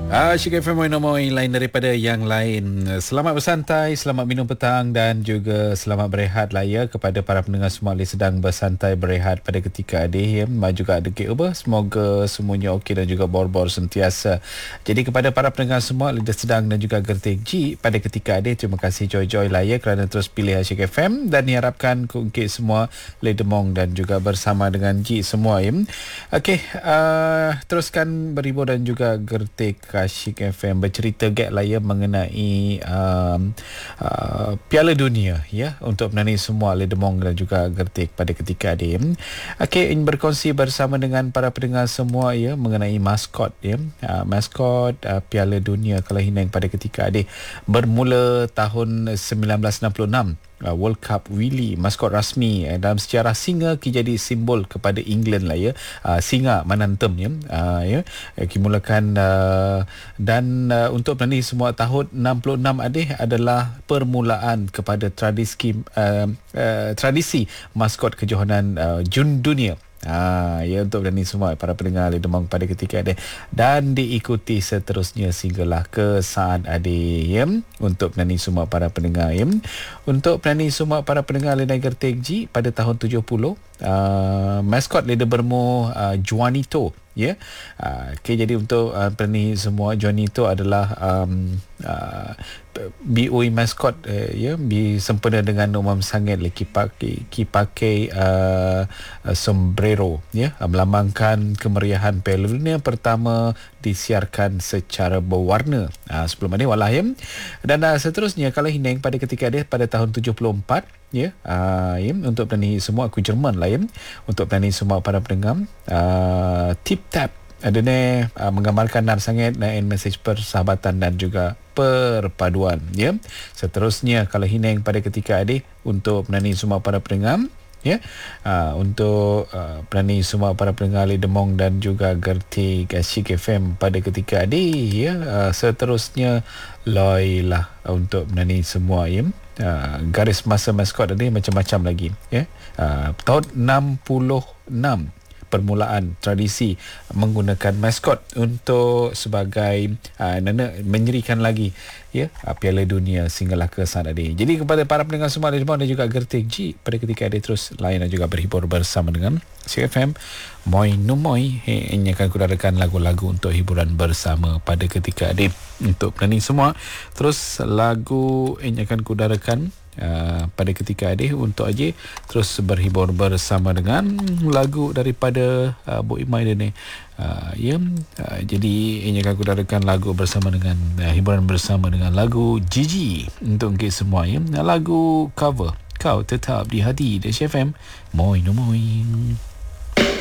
Syik FM Moin lain daripada yang lain. Selamat bersantai, selamat minum petang dan juga selamat berehat lah ya kepada para pendengar semua yang sedang bersantai berehat pada ketika adik ya. Juga ada over. Semoga semuanya okey dan juga bor-bor sentiasa. Jadi kepada para pendengar semua lidah sedang dan juga gertik G pada ketika adik, terima kasih joy-joy lah ya kerana terus pilih Syik FM dan diharapkan kongkit semua ledemong dan juga bersama dengan G semua ya. Okey, teruskan berhibur dan juga gertik Syik FM bercerita gap lah ya mengenai Piala Dunia ya untuk mengenai semua ledemong dan juga gertik pada ketika ini. Okey, ingin berkongsi bersama dengan para pendengar semua ya mengenai maskot ya. Maskot Piala Dunia Kelahiran pada ketika ini bermula tahun 1966. World Cup Willy, maskot rasmi dalam sejarah singa jadi simbol kepada England lah ya. Singa menantem ya. Kimulakan dan untuk mengenai semua tahun 66 adih adalah permulaan kepada tradisi maskot kejohanan Jun Dunia. Ya untuk berani semua para pendengar ledemong pada ketika ada dan diikuti seterusnya sehinggalah ke saat ada ya untuk berani semua para pendengar ya. Untuk berani semua para pendengar Lenai Gertik G pada tahun 70 maskot Leda Bermo Juanito ya. Okay, jadi untuk berani semua Juanito adalah BOE maskot ya disempena dengan umum sangat pakai sombrero ya melambangkan kemeriahan Piala Dunia pertama disiarkan secara berwarna sebelum ini walah ya. Dan seterusnya kalau Hineng pada ketika dia pada tahun 74 ya untuk berani semua aku Jerman lah ya untuk berani semua para pendengar tip tap ada ni menggambarkan sangat mesej persahabatan dan juga perpaduan ya. Seterusnya kalau Hineng pada ketika adik untuk menani semua para pendengar ya untuk berani semua para pendengar Ledemong dan juga Gertik Syik FM pada ketika adik ya. Seterusnya Loi lah untuk menani semua ya. Garis masa maskot tadi macam-macam lagi ya. Tahun 66 permulaan tradisi menggunakan maskot untuk sebagai menyerikan lagi ya Piala Dunia sehinggalah ke saat ini. Jadi kepada para pendengar semua dan juga Gertik G pada ketika ada terus lain dan juga berhibur bersama dengan CFM Moi Numoi ini akan kudarakan lagu-lagu untuk hiburan bersama pada ketika ada untuk penani semua. Terus lagu ini akan kudarakan pada ketika ada untuk aja terus berhibur bersama dengan lagu daripada Bu Imai ni jadi ini akan kudarakan lagu bersama dengan hiburan bersama dengan lagu Gigi untuk kita semua ya. Lagu cover Kau Tetap di Hati di CFM Moi No Moi.